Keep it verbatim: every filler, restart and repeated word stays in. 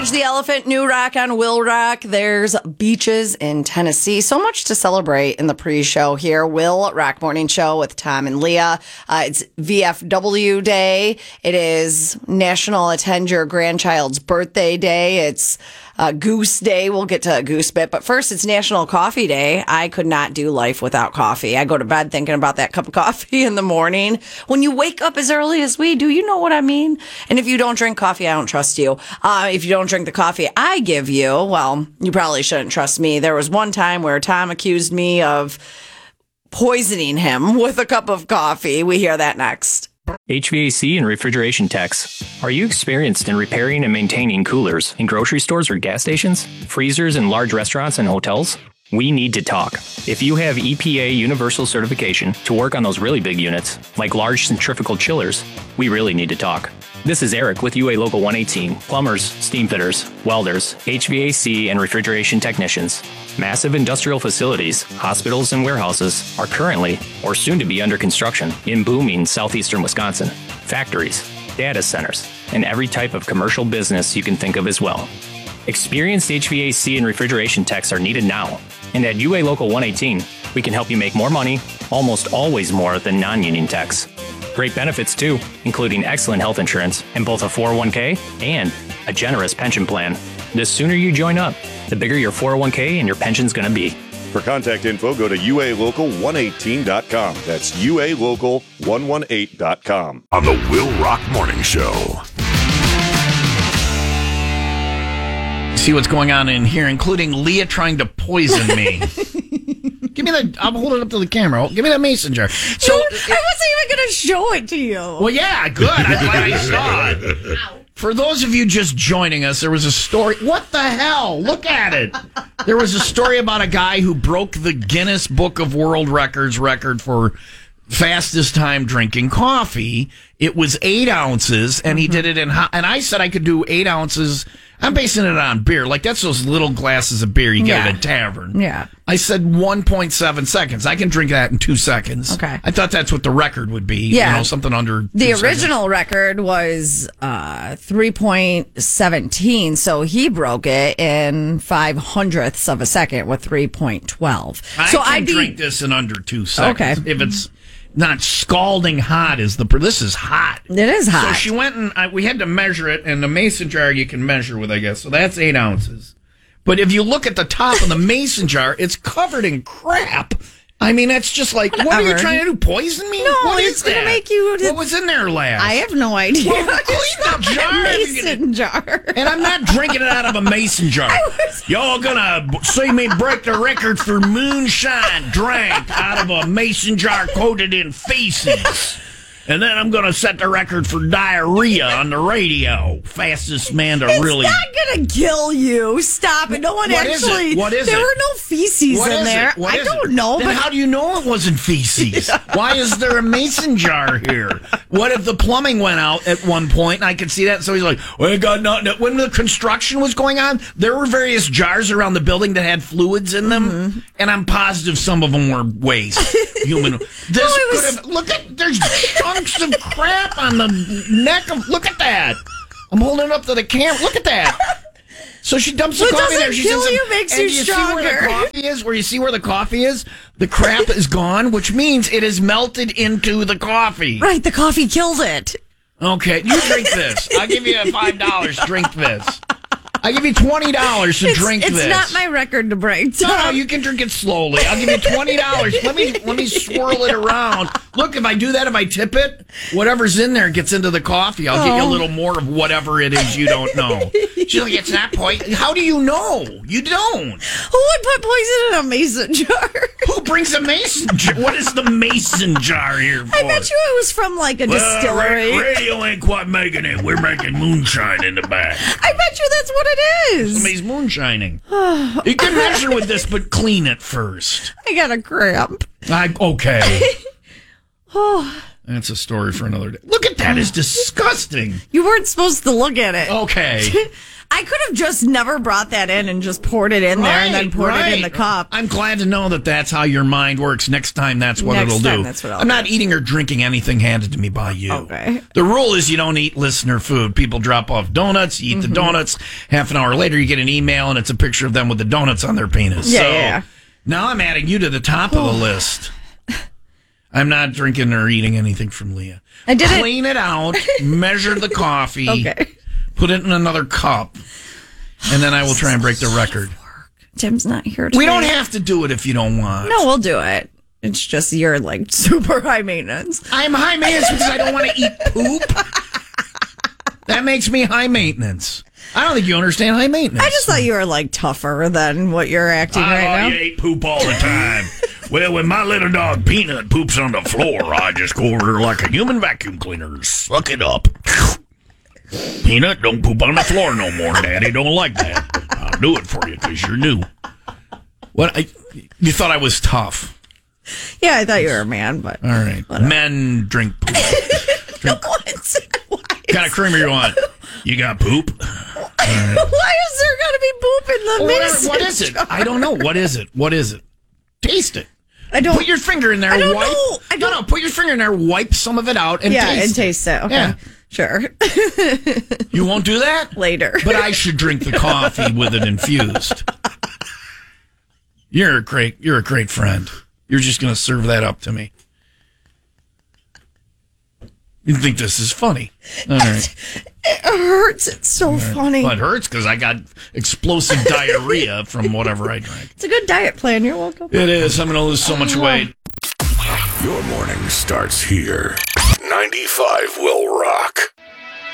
The Elephant, New Rock on Will Rock. There's beaches in Tennessee. So much to celebrate in the pre-show here. Will Rock Morning Show with Tom and Leah. Uh, it's V F W Day. It is National Attend Your Grandchild's Birthday Day. It's uh, Goose Day. We'll get to a goose bit. But first, it's National Coffee Day. I could not do life without coffee. I go to bed thinking about that cup of coffee in the morning. When you wake up as early as we do, you know what I mean? And if you don't drink coffee, I don't trust you. Uh, if you don't drink the coffee I give you, well, you probably shouldn't trust me. There was one time where Tom accused me of poisoning him with a cup of coffee. We hear that next. H V A C and refrigeration techs. Are you experienced in repairing and maintaining coolers in grocery stores or gas stations, freezers in large restaurants and hotels? We need to talk. If you have E P A universal certification to work on those really big units, like large centrifugal chillers, we really need to talk. This is Eric with U A Local one eighteen, plumbers, steam fitters, welders, H V A C and refrigeration technicians. Massive industrial facilities, hospitals, and warehouses are currently or soon to be under construction in booming southeastern Wisconsin. Factories, data centers, and every type of commercial business you can think of as well. Experienced H V A C and refrigeration techs are needed now. And at U A Local one eighteen, we can help you make more money, almost always more than non-union techs. Great benefits too, including excellent health insurance and both a four oh one k and a generous pension plan. The sooner you join up, the bigger your four oh one k and your pension's going to be. For contact info, go to U A local one eighteen dot com. That's U A local one eighteen dot com. On the Will Rock Morning Show. See what's going on in here, including Leah trying to poison me. Give me that. I'm holding it up to the camera. Give me that mason jar. So Dude, I wasn't even going to show it to you. Well, yeah, good. I'm glad I saw it. For those of you just joining us, there was a story. What the hell? Look at it. There was a story about a guy who broke the Guinness Book of World Records record for fastest time drinking coffee. It was eight ounces, and he did it in hot. And I said I could do eight ounces. I'm basing it on beer. Like, that's those little glasses of beer you get Yeah. at a tavern. Yeah. I said one point seven seconds. I can drink that in two seconds. Okay. I thought that's what the record would be. Yeah. You know, something under The two original seconds. record was uh, three point one seven, so he broke it in five hundredths of a second with three point one two. I so can I'd be, drink this in under two seconds. Okay. If it's not scalding hot is the... This is hot. It is hot. So she went and I, we had to measure it, and the mason jar you can measure with, I guess. So that's eight ounces. But if you look at the top of the mason jar, it's covered in crap. I mean, that's just like, what are you Whatever. trying to do? Poison me? No, what it's is gonna that? make you- What was in there last? I have no idea. Well, clean the jar. Mason jar. And I'm not drinking it out of a mason jar. was- Y'all gonna see me break the record for moonshine drank out of a mason jar coated in feces. And then I'm going to set the record for diarrhea on the radio. Fastest man to It's really... not gonna kill you. Stop it. No one What is it? actually. What is there it? were no feces What in is there. it? What I is don't it? know. Then but how do you know it wasn't feces? Why is there a mason jar here? What if the plumbing went out at one point and I could see that? So he's like, well, I got nothing. When the construction was going on, there were various jars around the building that had fluids in them, Mm-hmm. and I'm positive some of them were waste. Human. This No, it could was- have. Look at there's chunks of crap on the neck of. Look at that. I'm holding it up to the camera. Look at that. So she dumps the Well, it coffee there. doesn't She's in kill some, you, makes and you do you see where stronger. the coffee is? Where you see where the coffee is? The crap is gone, which means it is melted into the coffee. right, the coffee killed it. Okay, you drink this. I'll give you five dollars. Drink this. I'll give you twenty dollars to It's, drink it's this. not my record to break. No, no, Tom. you can drink it slowly. I'll give you twenty dollars. Let me let me swirl it around. Look, if I do that, if I tip it, whatever's in there gets into the coffee. I'll get you a Oh. little more of whatever it is you don't know. She's like, it's not poison. How do you know? You don't. Who would put poison in a mason jar? Who brings a mason jar? What is the mason jar here for? I bet you it was from like a distillery. Well, ra- radio ain't quite making it. We're making moonshine in the back. I bet you that's what it is. Somebody's moonshining. You can measure with this, but clean it first. I got a cramp. I, okay. Oh, That's a story for another day. Look at that. It's disgusting. you weren't supposed to look at it. Okay. I could have just never brought that in and just poured it in there and then poured right. it in the cup. I'm glad to know that that's how your mind works. Next time, that's what Next it'll time, do. that's what I'll I'm not do. eating or drinking anything handed to me by you. Okay. The rule is you don't eat listener food. People drop off donuts, you eat Mm-hmm. the donuts. Half an hour later, you get an email, and it's a picture of them with the donuts on their penis. Yeah, so yeah, yeah. now I'm adding you to the top of the list. I'm not drinking or eating anything from Leah. I did it- Clean it out, measure the coffee, Okay. put it in another cup, and then I will try and break the record. Tim's not here today. We don't have to do it if you don't want. No, we'll do it. It's just you're like super high maintenance. I'm high maintenance because I don't want to eat poop. That makes me high maintenance. I don't think you understand high maintenance. I just thought you were like tougher than what you're acting right now. you ate poop all the time. Well, when my little dog Peanut poops on the floor, I just go over there like a human vacuum cleaner and suck it up. Peanut, don't poop on the floor no more. Daddy don't like that. I'll do it for you because you're new. What? I, you thought I was tough. Yeah, I thought you were a man, but All right. Men drink poop. no one's. Why What kind of creamer you want? You got poop? Why is there going to be poop in the Well, mix? what is it? I don't know. What is it? What is it? Taste it. I don't. Put your finger in there. I don't wipe. know. I No, no. Put your finger in there. Wipe some of it out and yeah, taste and it. taste it. Okay, Yeah. sure. You won't do that? Later. But I should drink the coffee with it infused. You're a great. You're a great friend. You're just going to serve that up to me. You think this is funny? All right. It hurts. It's so funny. Well, it hurts because I got explosive diarrhea from whatever I drank. It's a good diet plan. You're welcome. It is. I'm going to lose so much weight. Your morning starts here. ninety-five will rock.